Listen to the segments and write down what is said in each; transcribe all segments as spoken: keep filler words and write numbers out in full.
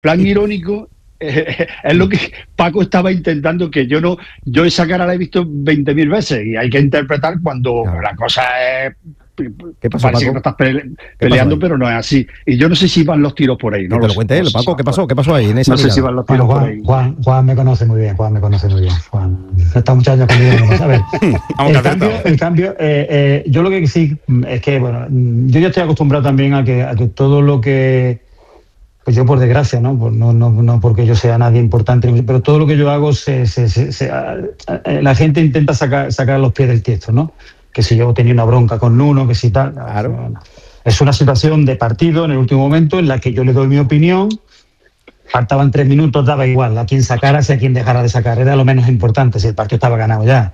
plan irónico, eh, es lo que Paco estaba intentando, que yo no, yo esa cara la he visto veinte mil veces y hay que interpretar cuando claro. la cosa es... ¿Qué pasó, parece Paco? que no estás pele peleando, pero no es así. Y yo no sé si van los tiros por ahí. No te lo, lo cuente él, no Paco. Si ¿Qué pasó? ¿Qué pasó ahí en esa No sé mirada? si van los tiros bueno, Juan, por ahí. Juan, Juan me conoce muy bien, Juan me conoce muy bien. Juan está muchos años conmigo. A ver, el, cambio, el cambio, eh, eh, yo lo que sí es que, bueno, yo ya estoy acostumbrado también a que, a que todo lo que, pues yo por desgracia, ¿no? Pues no, no, no porque yo sea nadie importante, pero todo lo que yo hago, se, se, se, se, la gente intenta sacar, sacar los pies del tiesto, ¿no? Que si yo tenía una bronca con Nuno, que si tal. Claro. Es una situación de partido en el último momento en la que yo le doy mi opinión. Faltaban tres minutos, daba igual a quién sacara, si a quién dejara de sacar. Era lo menos importante, si el partido estaba ganado ya.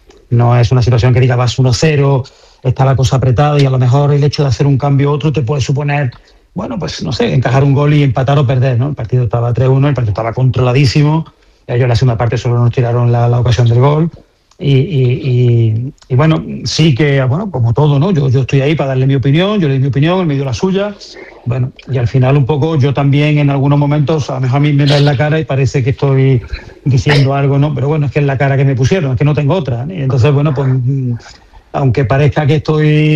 No es una situación que diga vas uno cero, está la cosa apretada y a lo mejor el hecho de hacer un cambio u otro te puede suponer, bueno, pues no sé, encajar un gol y empatar o perder, ¿no? El partido estaba tres uno, el partido estaba controladísimo. Ellos en la segunda parte solo nos tiraron la, la ocasión del gol. Y, y, y, y bueno, sí que, bueno, como todo, ¿no? Yo, yo estoy ahí para darle mi opinión, yo le doy mi opinión, él me dio la suya. Bueno, y al final un poco yo también en algunos momentos, a lo mejor a mí me da en la cara y parece que estoy diciendo algo, ¿no? Pero bueno, es que es la cara que me pusieron, es que no tengo otra, ¿no? Y entonces, bueno, pues aunque parezca que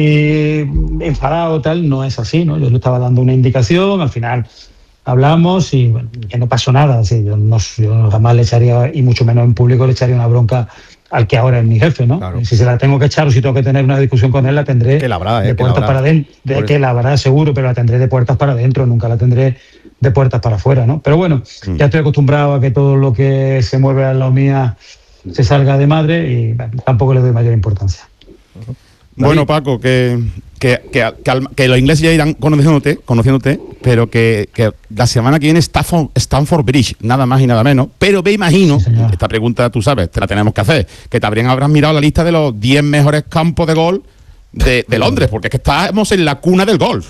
estoy enfadado tal, no es así, ¿no? Yo le estaba dando una indicación, al final hablamos y bueno, que no pasó nada. Sí, yo, no, yo jamás le echaría, y mucho menos en público, le echaría una bronca al que ahora es mi jefe, ¿no? Claro. Si se la tengo que echar o si tengo que tener una discusión con él, la tendré que la habrá, eh, de puertas para adentro, de que la habrá seguro, pero la tendré de puertas para adentro, nunca la tendré de puertas para afuera, ¿no? Pero bueno, mm. ya estoy acostumbrado a que todo lo que se mueve al lado mía se salga de madre y bueno, tampoco le doy mayor importancia. Uh-huh. Bueno, Paco, que, que, que, que, al, que los ingleses ya irán conociéndote, conociéndote pero que, que la semana que viene Stanford, Stanford Bridge, nada más y nada menos. Pero me imagino, sí, esta pregunta tú sabes, te la tenemos que hacer, que también habrás mirado la lista de los diez mejores campos de golf de, de Londres, porque es que estamos en la cuna del golf.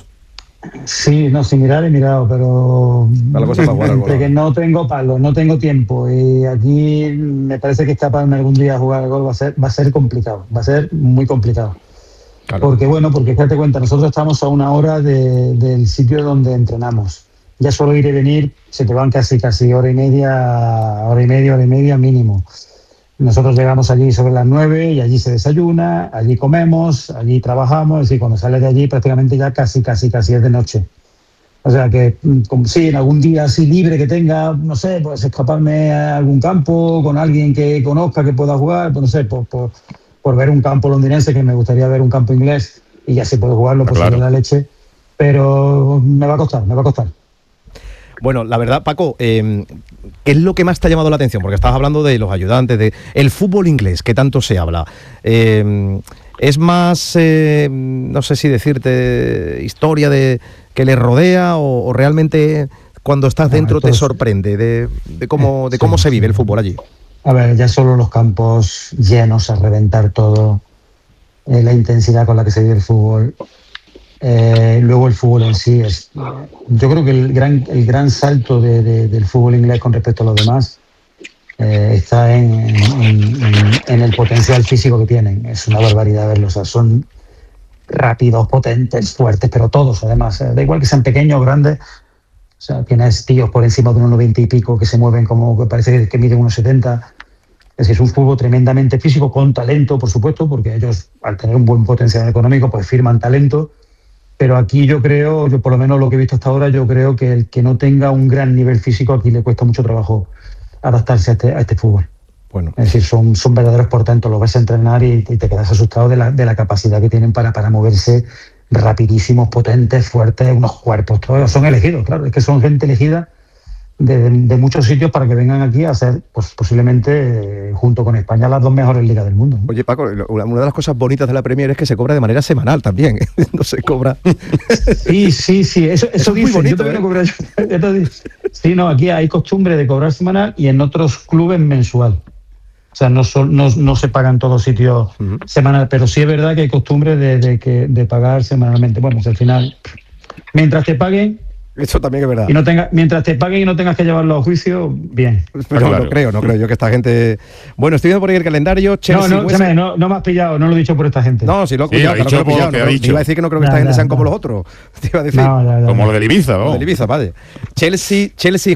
Sí, no, sin mirar he mirado, pero la cosa para jugar al golf. Que no tengo palo, no tengo tiempo y aquí me parece que escaparme algún día a jugar al golf va a ser, va a ser complicado, va a ser muy complicado. Claro. Porque bueno, porque date cuenta, nosotros estamos a una hora de, del sitio donde entrenamos. Ya solo ir y venir se te van casi casi hora y media, hora y media, hora y media mínimo. Nosotros llegamos allí sobre las nueve y allí se desayuna, allí comemos, allí trabajamos, es decir, cuando sales de allí prácticamente ya casi casi casi es de noche. O sea que como si en algún día así libre que tenga, no sé, pues escaparme a algún campo con alguien que conozca que pueda jugar, pues no sé, pues, pues por ver un campo londinense, que me gustaría ver un campo inglés y ya se puede jugarlo, pues claro. La leche, pero me va a costar, me va a costar. Bueno, la verdad, Paco, eh, ¿qué es lo que más te ha llamado la atención? Porque estabas hablando de los ayudantes, de el fútbol inglés, que tanto se habla. Eh, ¿Es más, eh, no sé si decirte, historia de que les rodea o, o realmente cuando estás dentro no, te sorprende de, de cómo, de cómo sí, se vive sí. el fútbol allí? A ver, ya solo los campos llenos a reventar todo, eh, la intensidad con la que se vive el fútbol, eh, luego el fútbol en sí es, yo creo que el gran el gran salto de, de, del fútbol inglés con respecto a los demás eh, está en, en, en, en el potencial físico que tienen. Es una barbaridad verlos, o sea, son rápidos, potentes, fuertes, pero todos además, eh, da igual que sean pequeños o grandes. O sea, tienes tíos por encima de uno noventa y pico que se mueven como que parece que, que miden unos setenta. Es decir, es un fútbol tremendamente físico, con talento, por supuesto, porque ellos, al tener un buen potencial económico, pues firman talento. Pero aquí yo creo, yo por lo menos lo que he visto hasta ahora, yo creo que el que no tenga un gran nivel físico, aquí le cuesta mucho trabajo adaptarse a este, a este fútbol. Bueno. Es decir, son, son verdaderos portentos, los ves a entrenar y, y te quedas asustado de la, de la capacidad que tienen para, para moverse rapidísimos, potentes, fuertes, unos cuerpos, todos son elegidos, claro, es que son gente elegida de, de, de muchos sitios para que vengan aquí a ser, pues posiblemente, eh, junto con España, las dos mejores ligas del mundo, ¿no? Oye, Paco, una de las cosas bonitas de la Premier es que se cobra de manera semanal también, no se cobra... Sí, sí, sí, eso, eso, eso dice, muy bonito, yo también ¿eh? lo cobré, entonces, sí, no, aquí hay costumbre de cobrar semanal y en otros clubes mensual. O sea, no, son, no, no se pagan en todos sitios uh-huh. semanal, pero sí es verdad que hay costumbre de, de, que, de pagar semanalmente. Bueno, pues al final, mientras te paguen, Eso también es verdad. Y no tenga, mientras te paguen y no tengas que llevarlo a juicio, bien. Pero claro. no creo, no creo yo que esta gente... Bueno, estoy viendo por ahí el calendario, Chelsea... No, no, West... no, no me has pillado, no lo he dicho por esta gente. No, si lo he sí, pillado, ha dicho no, pillado, que no, ha dicho. Iba a decir que no creo que ya, esta ya, gente sean ya. como los otros. Te iba a decir. No, ya, ya, como los del Ibiza, ¿no? Los del Ibiza, vale. Chelsea, Chelsea